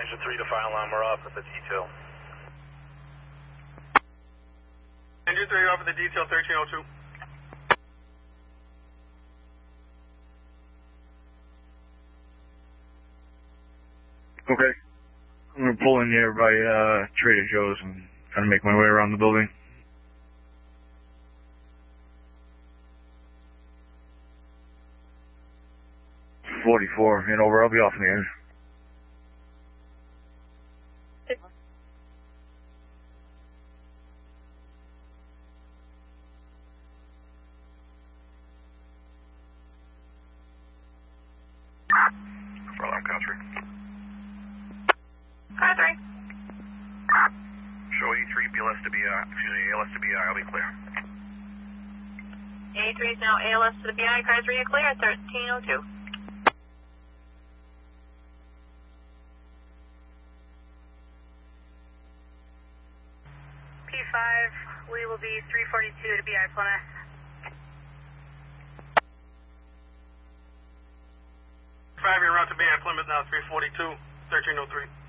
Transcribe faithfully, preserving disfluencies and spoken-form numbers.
Engine three to fire alarm, we're off at the detail. Engine three off at the detail, thirteen oh two. Okay. I'm gonna pull in here by uh, Trader Joe's and kind of make my way around the building. forty-four, and over, I'll be off in the air. Alarm, car three. Car three. Show E three, B L S to B I, excuse me, A L S to B I, I'll be clear. A three is now A L S to the B I, car three, you're clear at thirteen oh two. P five, we will be three forty-two to B I Plymouth. Five, you're out to be at Plymouth now, three forty-two, thirteen oh three.